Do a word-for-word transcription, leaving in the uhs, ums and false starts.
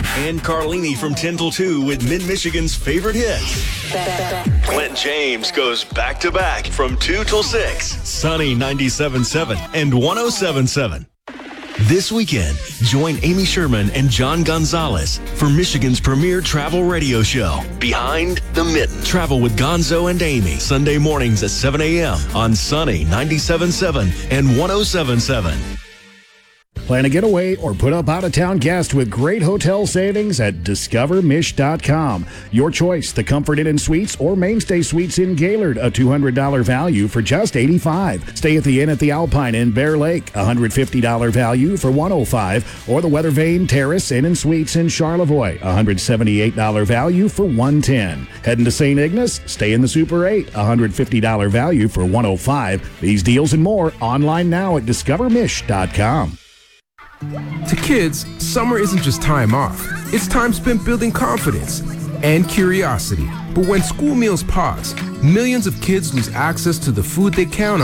And Carlini from ten till two with Mid-Michigan's favorite hits. Clint James goes back-to-back from two till six. Sunny ninety-seven point seven and one oh seven point seven. This weekend, join Amy Sherman and John Gonzalez for Michigan's premier travel radio show, Behind the Mitten. Travel with Gonzo and Amy, Sunday mornings at seven a.m. on Sunny ninety-seven point seven and one oh seven point seven. Plan a getaway or put up out-of-town guest with great hotel savings at discover mish dot com. Your choice, the Comfort Inn and Suites or Mainstay Suites in Gaylord, a two hundred dollars value for just eighty-five dollars. Stay at the Inn at the Alpine in Bear Lake, one hundred fifty dollars value for one hundred five dollars. Or the Weather Vane Terrace Inn and Suites in Charlevoix, one hundred seventy-eight dollars value for one hundred ten dollars. Heading to Saint Ignace? Stay in the Super eight, one hundred fifty dollars value for one hundred five dollars. These deals and more online now at discover mish dot com. To kids, summer isn't just time off. It's time spent building confidence and curiosity. But when school meals pause, millions of kids lose access to the food they count on.